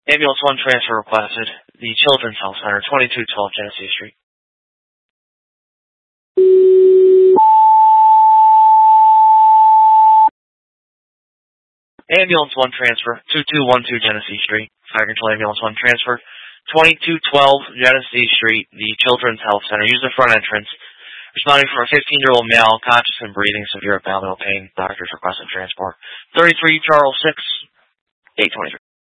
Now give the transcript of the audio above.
Ambulance 1 transfer requested. The Children's Health Center, 2212 Genesee Street. Ambulance 1 transfer, 2212 Genesee Street. Fire Control Ambulance 1 transfer, 2212 Genesee Street, the Children's Health Center. Use the front entrance. Responding for a 15-year-old male, conscious and breathing, severe abdominal pain. Doctors requesting transport. 33 Charles 6, 823.